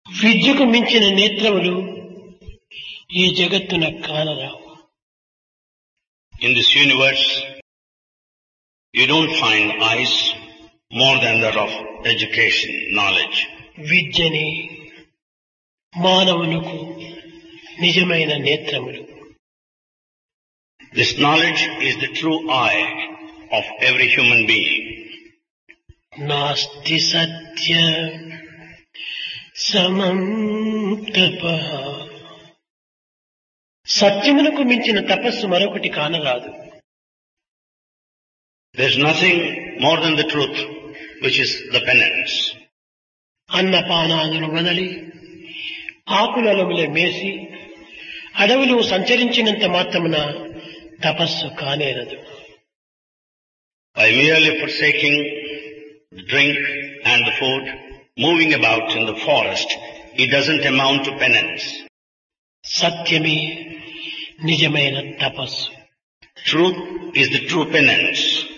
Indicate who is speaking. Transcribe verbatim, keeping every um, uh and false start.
Speaker 1: విద్యకు మించిన నేత్రములు ఈ జగత్తున కానరావు.
Speaker 2: In this universe, you don't find eyes more than that of education, knowledge.
Speaker 1: విద్యని మానవులకు నిజమైన నేత్రములు.
Speaker 2: This knowledge is the true eye of every human being.
Speaker 1: నాస్తి సత్య సమం తపః. సత్యమునకు మించిన తపస్సు మరొకటి కానరాదు.
Speaker 2: There is nothing more than the truth, which is the penance.
Speaker 1: అన్నపానాదులు వదలి ఆకులలములే మేసి అడవిలో సంచరించినంత మాత్రమున తపస్సు కానేరదు.
Speaker 2: By merely forsaking the drink and the food, moving about in the forest, it doesn't amount to penance.
Speaker 1: సత్యమే నిజమైన తపస్సు.
Speaker 2: Truth is the true penance.